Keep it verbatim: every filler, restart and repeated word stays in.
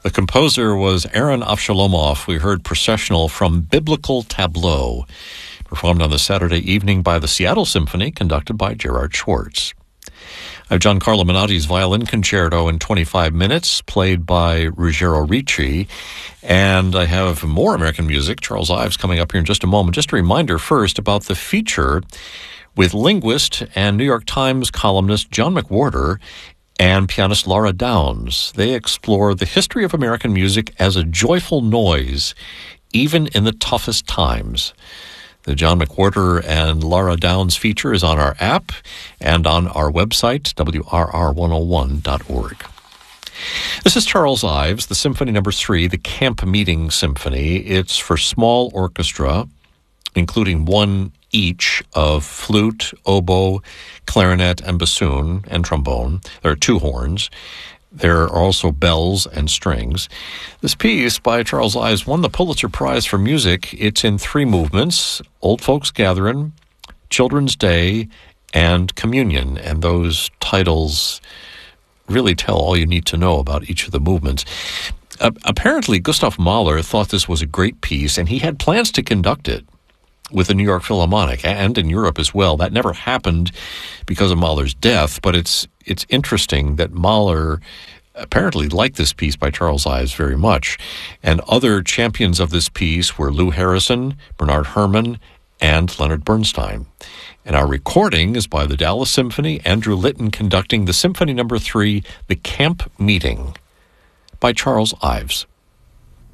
The composer was Aaron Avshalomov. We heard Processional from Biblical Tableau, performed on the Saturday evening by the Seattle Symphony, conducted by Gerard Schwartz. I have Giancarlo Menotti's Violin Concerto in twenty-five minutes, played by Ruggero Ricci. And I have more American music, Charles Ives, coming up here in just a moment. Just a reminder first about the feature with linguist and New York Times columnist John McWhorter and pianist Laura Downs. They explore the history of American music as a joyful noise, even in the toughest times. The John McWhorter and Laura Downs feature is on our app and on our website, W R R one oh one dot org. This is Charles Ives, the Symphony Number Three, the Camp Meeting Symphony. It's for small orchestra, including one each of flute, oboe, clarinet, and bassoon, and trombone. There are two horns. There are also bells and strings. This piece by Charles Ives won the Pulitzer Prize for Music. It's in three movements: Old Folks Gathering, Children's Day, and Communion. And those titles really tell all you need to know about each of the movements. Uh, apparently, Gustav Mahler thought this was a great piece, and he had plans to conduct it with the New York Philharmonic and in Europe as well. That never happened because of Mahler's death, but it's it's interesting that Mahler apparently liked this piece by Charles Ives very much. And other champions of this piece were Lou Harrison, Bernard Herrmann, and Leonard Bernstein. And our recording is by the Dallas Symphony, Andrew Litton conducting the Symphony Number Three, the Camp Meeting, by Charles Ives.